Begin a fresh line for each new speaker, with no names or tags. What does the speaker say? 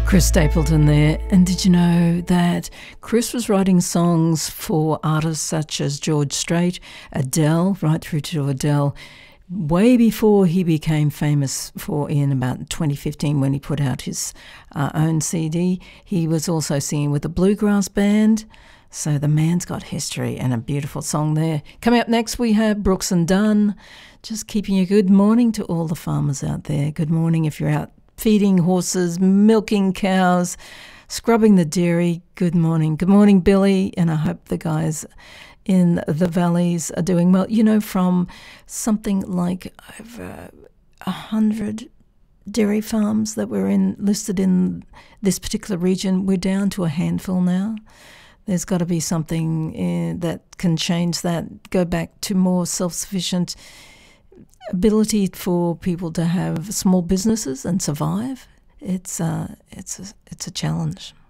Chris Stapleton there. And did you know that Chris was writing songs for artists such as George Strait, Adele, right through to Adele, way before he became famous in about 2015 when he put out his own CD. He was also singing with a bluegrass band. So the man's got history and a beautiful song there. Coming up next, we have Brooks and Dunn. Just keeping you good morning to all the farmers out there. Good morning if you're out feeding horses, milking cows, scrubbing the dairy. Good morning. Good morning, Billy. And I hope the guys in the valleys are doing well. You know, from something like over 100 dairy farms that were listed in this particular region, we're down to a handful now. There's got to be something that can change that, go back to more self-sufficient ability for people to have small businesses and survive. It's a challenge.